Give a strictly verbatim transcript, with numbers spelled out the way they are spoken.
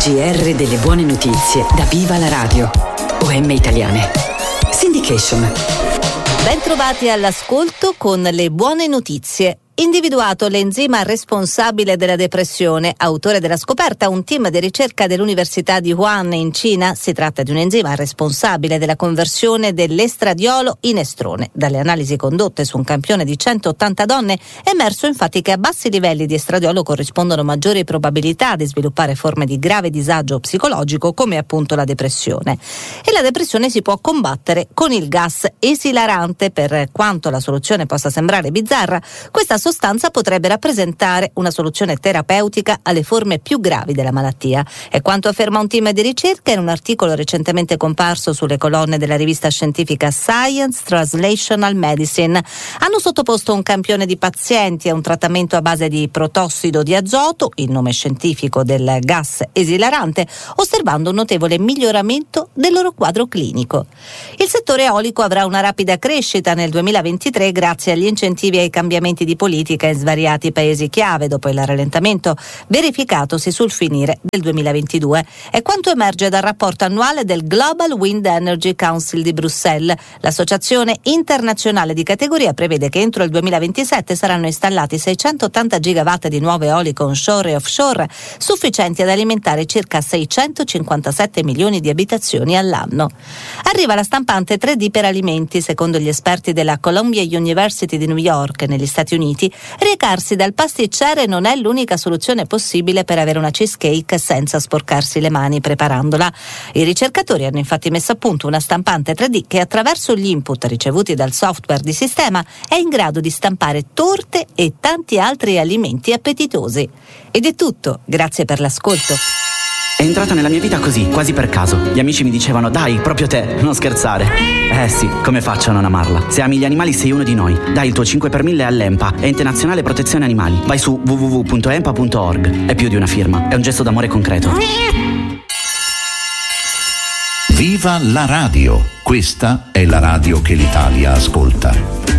G R delle buone notizie da Viva la Radio. O M Italiane. Syndication. Bentrovati all'ascolto con le buone notizie. Individuato l'enzima responsabile della depressione, autore della scoperta un team di ricerca dell'Università di Wuhan in Cina. Si tratta di un enzima responsabile della conversione dell'estradiolo in estrone. Dalle analisi condotte su un campione di centottanta donne è emerso infatti che a bassi livelli di estradiolo corrispondono maggiori probabilità di sviluppare forme di grave disagio psicologico come appunto la depressione. E la depressione si può combattere con il gas esilarante. Per quanto la soluzione possa sembrare bizzarra, questa sostanza potrebbe rappresentare una soluzione terapeutica alle forme più gravi della malattia. È quanto afferma un team di ricerca in un articolo recentemente comparso sulle colonne della rivista scientifica Science Translational Medicine. Hanno sottoposto un campione di pazienti a un trattamento a base di protossido di azoto, il nome scientifico del gas esilarante, osservando un notevole miglioramento del loro quadro clinico. Il settore eolico avrà una rapida crescita nel duemilaventitré grazie agli incentivi e ai cambiamenti di politica in svariati paesi chiave dopo il rallentamento verificatosi sul finire del duemilaventidue. È quanto emerge dal rapporto annuale del Global Wind Energy Council di Bruxelles. L'associazione internazionale di categoria prevede che entro il duemilaventisette saranno installati seicentottanta gigawatt di nuovo eolico onshore e offshore, sufficienti ad alimentare circa seicentocinquantasette milioni di abitazioni all'anno. Arriva la stampante tre D per alimenti. Secondo gli esperti della Columbia University di New York negli Stati Uniti, recarsi dal pasticcere non è l'unica soluzione possibile per avere una cheesecake senza sporcarsi le mani preparandola. I ricercatori hanno infatti messo a punto una stampante tre D che attraverso gli input ricevuti dal software di sistema è in grado di stampare torte e tanti altri alimenti appetitosi. Ed è tutto, grazie per l'ascolto. È entrata nella mia vita così, quasi per caso. Gli amici mi dicevano: dai, proprio te, non scherzare. Eh sì, come faccio a non amarla? Se ami gli animali sei uno di noi. Dai il tuo cinque per mille all'Empa, Ente Nazionale Protezione Animali. Vai su w w w punto empa punto org. È più di una firma, è un gesto d'amore concreto. Viva la radio! Questa è la radio che l'Italia ascolta.